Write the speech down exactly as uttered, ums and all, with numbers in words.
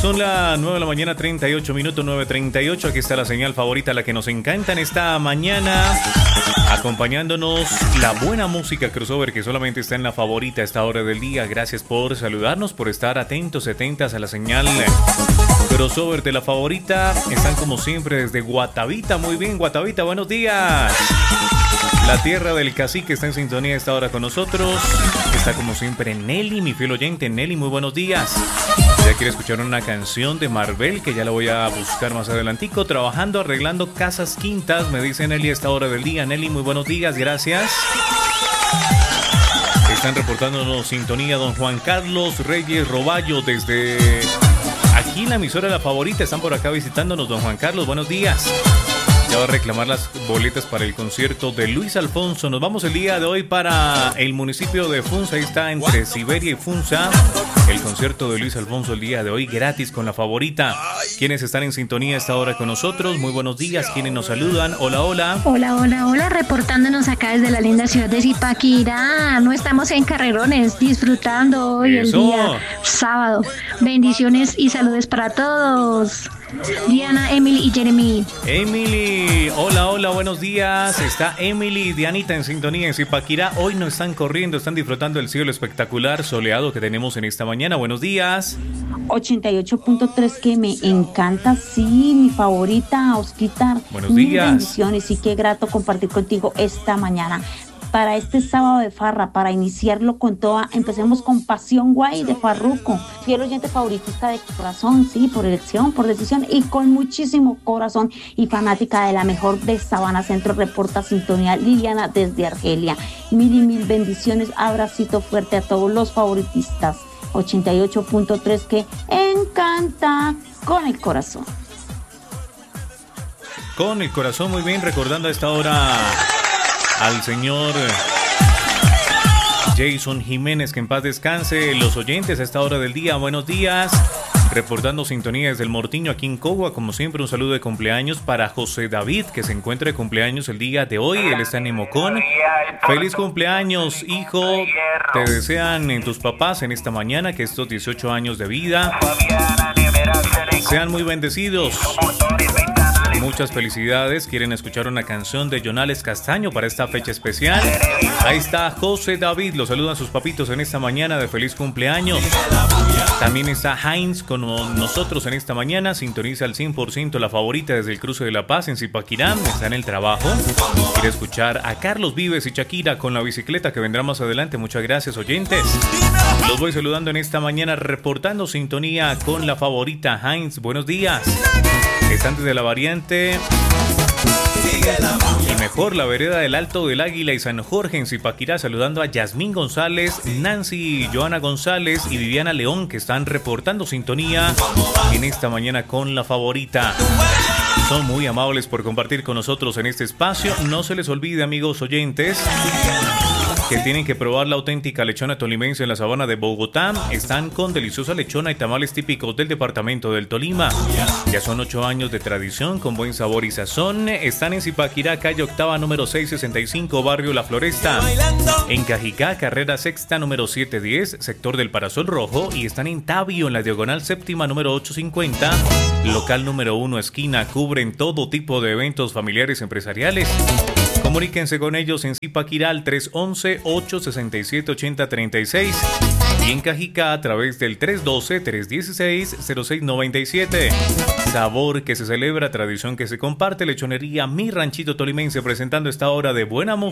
Son las nueve de la mañana, treinta y ocho minutos, nueve treinta y ocho. Aquí está la señal favorita, la que nos encanta en esta mañana. Acompañándonos la buena música crossover que solamente está en la favorita a esta hora del día. Gracias por saludarnos, por estar atentos, atentas a la señal crossover de la favorita. Están como siempre desde Guatavita. Muy bien, Guatavita, buenos días. La tierra del cacique está en sintonía a esta hora con nosotros. Está como siempre Nelly, mi fiel oyente. Nelly, muy buenos días. Ya quiere escuchar una canción de Marvel, que ya la voy a buscar más adelantico. Trabajando, arreglando casas quintas, me dice Nelly a esta hora del día. Nelly, muy buenos días, gracias. Están reportándonos sintonía don Juan Carlos Reyes Roballo desde aquí, la emisora La Favorita. Están por acá visitándonos, don Juan Carlos, buenos días. Ya va a reclamar las boletas para el concierto de Luis Alfonso. Nos vamos el día de hoy para el municipio de Funza. Ahí está entre Siberia y Funza. El concierto de Luis Alfonso el día de hoy gratis con la favorita. ¿Quiénes están en sintonía a esta hora con nosotros? Muy buenos días. ¿Quiénes nos saludan? Hola, hola. Hola, hola, hola. Reportándonos acá desde la linda ciudad de Zipaquirá. No estamos en carrerones, disfrutando hoy Eso. el día sábado. Bendiciones y saludos para todos. Diana, Emily y Jeremy. Emily, hola, hola, buenos días. Está Emily y Dianita en sintonía en Zipaquirá. Hoy no están corriendo, están disfrutando del cielo espectacular soleado que tenemos en esta mañana. Buenos días. ochenta y ocho punto tres que me encanta, sí, mi favorita, Osquita. Buenos días. Bendiciones y qué grato compartir contigo esta mañana. Para este sábado de farra, para iniciarlo con toda, empecemos con Pasión Guay de Farruko, fiel oyente favoritista de corazón, sí, por elección, por decisión y con muchísimo corazón y fanática de la mejor de Sabana Centro, reporta sintonía Liliana desde Argelia. Mil y mil bendiciones, abracito fuerte a todos los favoritistas. ochenta y ocho punto tres que encanta con el corazón. Con el corazón, muy bien, recordando a esta hora al señor Jason Jiménez, que en paz descanse. Los oyentes a esta hora del día, buenos días. Reportando sintonía desde el Mortiño aquí en Cogua. Como siempre, un saludo de cumpleaños para José David, que se encuentra de cumpleaños el día de hoy. Él está en Emocón. Feliz cumpleaños, hijo. Te desean en tus papás en esta mañana que estos dieciocho años de vida sean muy bendecidos. Muchas felicidades. Quieren escuchar una canción de Jonales Castaño para esta fecha especial. Ahí está José David. Los saludan sus papitos en esta mañana de feliz cumpleaños. También está Heinz con nosotros en esta mañana. Sintoniza al cien por ciento la favorita desde el cruce de La Paz en Zipaquirá. Está en el trabajo. Quiere escuchar a Carlos Vives y Shakira con la bicicleta, que vendrá más adelante. Muchas gracias, oyentes. Los voy saludando en esta mañana, reportando sintonía con la favorita Heinz. Buenos días. Están desde la variante y mejor la vereda del Alto del Águila y San Jorge en Zipaquirá, saludando a Yasmín González, Nancy Joana González y Viviana León, que están reportando sintonía en esta mañana con la favorita. Son muy amables por compartir con nosotros en este espacio. No se les olvide, amigos oyentes, que tienen que probar la auténtica lechona tolimense en la sabana de Bogotá. Están con deliciosa lechona y tamales típicos del departamento del Tolima. Ya son ocho años de tradición con buen sabor y sazón. Están en Zipaquirá, calle octava, número seiscientos sesenta y cinco, barrio La Floresta. En Cajicá, carrera sexta, número setecientos diez, sector del Parasol Rojo. Y están en Tabio, en la diagonal séptima, número ochocientos cincuenta, local número uno, esquina. Cubren todo tipo de eventos familiares empresariales. Comuníquense con ellos en Zipaquirá al tres once, ocho sesenta y siete, ochenta treinta y seis y en Cajicá a través del tres doce, tres dieciséis, cero seis noventa y siete. Sabor que se celebra, tradición que se comparte. Lechonería Mi Ranchito Tolimense, presentando esta hora de buena música.